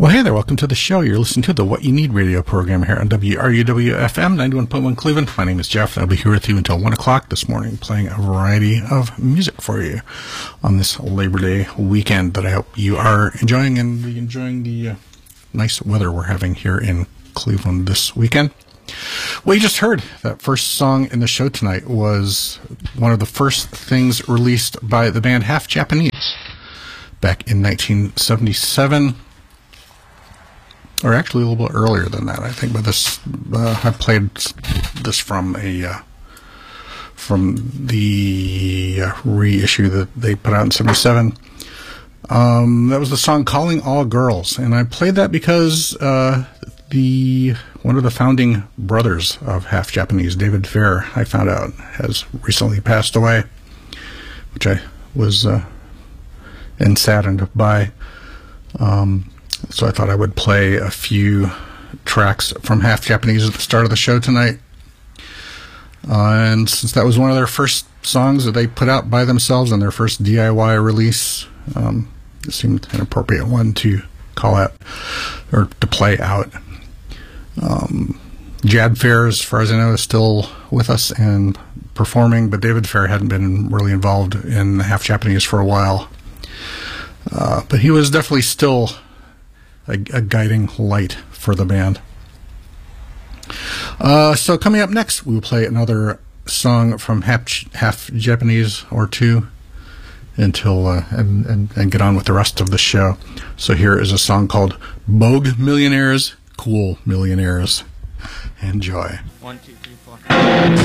Well, hey there, welcome to the show. You're listening to the What You Need radio program here on WRUW-FM 91.1 Cleveland. My name is Jeff, and I'll be here with you until 1 o'clock this morning, playing a variety of music for you on this Labor Day weekend that I hope you are enjoying, and enjoying the nice weather we're having here in Cleveland this weekend. Well, you just heard that first song in the show tonight was one of the first things released by the band Half Japanese back in 1977. Or actually a little bit earlier than that, I think. But this, I played this from the reissue that they put out in '77. That was the song "Calling All Girls," and I played that because one of the founding brothers of Half Japanese, David Fair, I found out has recently passed away, which I was and saddened by. So I thought I would play a few tracks from Half Japanese at the start of the show tonight. And since that was one of their first songs that they put out by themselves on their first DIY release, it seemed an appropriate one to call out, or to play out. Jad Fair, as far as I know, is still with us and performing, but David Fair hadn't been really involved in Half Japanese for a while. But he was definitely still a guiding light for the band. So coming up next, we will play another song from Half Japanese or two until and get on with the rest of the show. So here is a song called "Bogue Millionaires, Cool Millionaires." Enjoy. 1, 2, 3, 4.